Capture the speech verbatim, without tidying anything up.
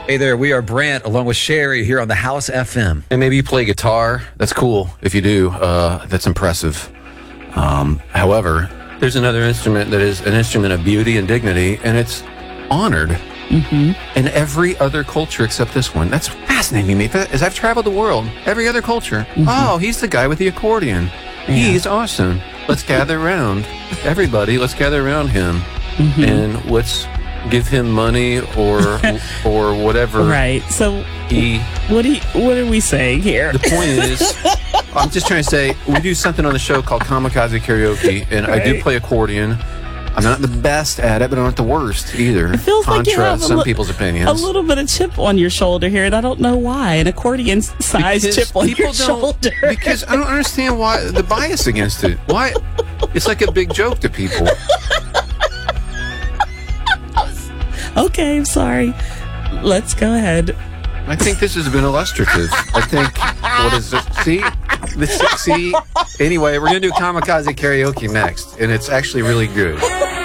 Hey there, we are Brant along with Sherry here on the House F M. And maybe you play guitar. That's cool. If you do, uh, that's impressive. Um, however, there's another instrument that is an instrument of beauty and dignity, and it's honored mm-hmm. in every other culture except this one. That's fascinating to me. As I've traveled the world, every other culture, mm-hmm. oh, he's the guy with the accordion. Yeah. He's awesome. Let's gather around. Everybody, let's gather around him. Mm-hmm. And let's give him money or or whatever. Right. So he. What do you, what are we saying here? The point is, I'm just trying to say we do something on the show called Kamikaze Karaoke, and right. I do play accordion. I'm not the best at it, but I'm not the worst either. It feels Contra like you have some li- people's opinions. A little bit of chip on your shoulder here, and I don't know why. An accordion size because chip on your shoulder. Because I don't understand why the bias against it. Why? It's like a big joke to people. Okay, I'm sorry. Let's go ahead. I think this has been illustrative. I think, what is it? See? This, see? Anyway, we're going to do Kamikaze Karaoke next, and it's actually really good.